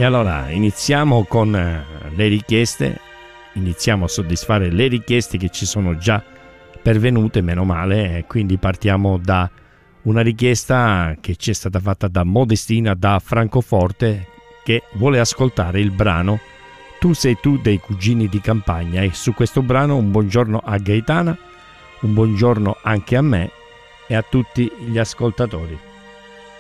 E allora iniziamo con le richieste, iniziamo a soddisfare le richieste che ci sono già pervenute, meno male, e quindi partiamo da una richiesta che ci è stata fatta da Modestina da Francoforte, che vuole ascoltare il brano Tu sei tu dei Cugini di Campagna, e su questo brano un buongiorno a Gaetana, un buongiorno anche a me e a tutti gli ascoltatori.